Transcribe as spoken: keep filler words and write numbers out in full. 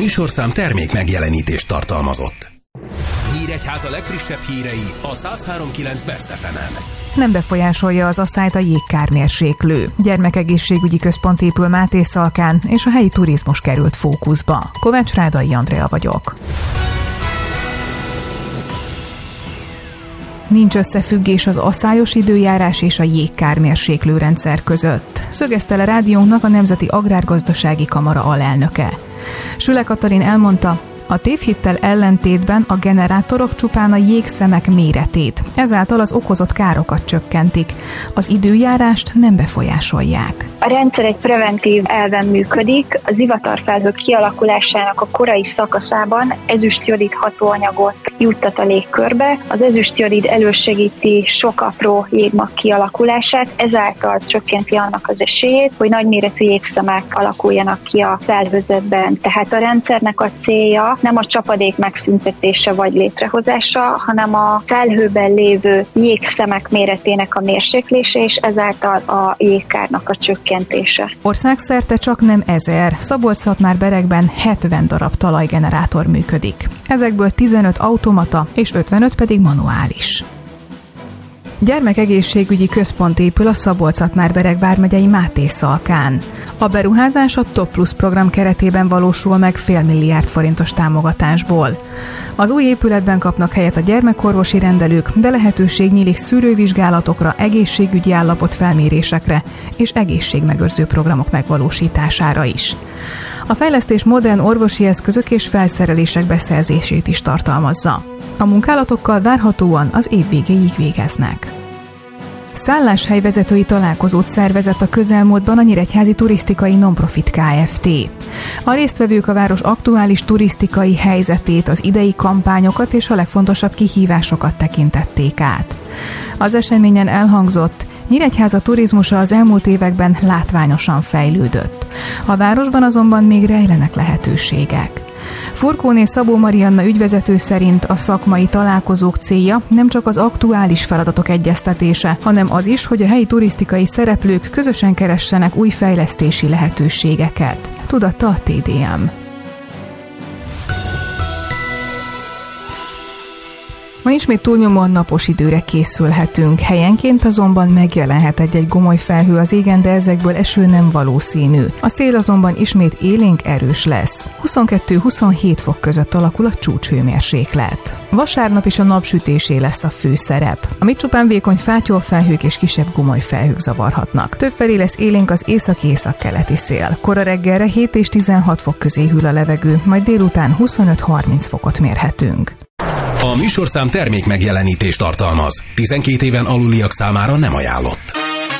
műsorszám termék megjelenítést tartalmazott. Nyíregyháza legfrissebb hírei a száz három pont kilenc Best ef emen. Nem befolyásolja az asszályt a jégkármérséklő. Gyermekegészségügyi központ épül Mátészalkán, és a helyi turizmus került fókuszba. Kovács Rádai Andrea vagyok. Nincs összefüggés az asszályos időjárás és a jégkármérséklő rendszer között, szögezte le rádiónknak a Nemzeti Agrárgazdasági Kamara alelnöke. Süle Katalin elmondta, a tévhittel ellentétben a generátorok csupán a jégszemek méretét, ezáltal az okozott károkat csökkentik. Az időjárást nem befolyásolják. A rendszer egy preventív elven működik, az zivatarfelhők kialakulásának a korai szakaszában ezüstjodid hatóanyagot juttat a légkörbe. Az ezüstjodid elősegíti sok apró jégmag kialakulását, ezáltal csökkenti annak az esélyét, hogy nagyméretű jégszemek alakuljanak ki a felhőzetben. Tehát a rendszernek a célja nem a csapadék megszüntetése vagy létrehozása, hanem a felhőben lévő jégszemek méretének a mérséklése, és ezáltal a jégkárnak a csökkentése. Országszerte csak nem ezer, Szabolcs-Szatmár-Beregben hetven darab talajgenerátor működik. Ezekből tizenöt automata és ötvenöt pedig manuális. Gyermekegészségügyi központ épül a Szabolcs-Szatmár-Bereg vármegyei Mátészalkán. A beruházás a Top Plus program keretében valósul meg fél milliárd forintos támogatásból. Az új épületben kapnak helyet a gyermekorvosi rendelők, de lehetőség nyílik szűrővizsgálatokra, egészségügyi állapotfelmérésekre és egészségmegőrző programok megvalósítására is. A fejlesztés modern orvosi eszközök és felszerelések beszerzését is tartalmazza. A munkálatokkal várhatóan az év végéig végeznek. Szálláshelyvezetői találkozót szervezett a közelmúltban a Nyíregyházi Turisztikai Nonprofit Kft. A résztvevők a város aktuális turisztikai helyzetét, az idei kampányokat és a legfontosabb kihívásokat tekintették át. Az eseményen elhangzott, Nyíregyháza turizmusa az elmúlt években látványosan fejlődött. A városban azonban még rejlenek lehetőségek. Furkóné Szabó Marianna ügyvezető szerint a szakmai találkozók célja nem csak az aktuális feladatok egyeztetése, hanem az is, hogy a helyi turisztikai szereplők közösen keressenek új fejlesztési lehetőségeket, tudatta a té dé em. Ma ismét túlnyomóan napos időre készülhetünk, helyenként azonban megjelenhet egy-egy gomoly felhő az égen, de ezekből eső nem valószínű. A szél azonban ismét élénk erős lesz. huszonkettő-huszonhét fok között alakul a csúcshőmérséklet. Vasárnap is a napsütésé lesz a főszerep, amit csupán vékony fátyolfelhők és kisebb gomoly felhők zavarhatnak. Többfelé lesz élénk az északi-északkeleti szél. Kora reggelre hét és tizenhat fok közé hűl a levegő, majd délután huszonöt-harminc fokot mérhetünk. A műsorszám termék megjelenítést tartalmaz. tizenkét éven aluliak számára nem ajánlott.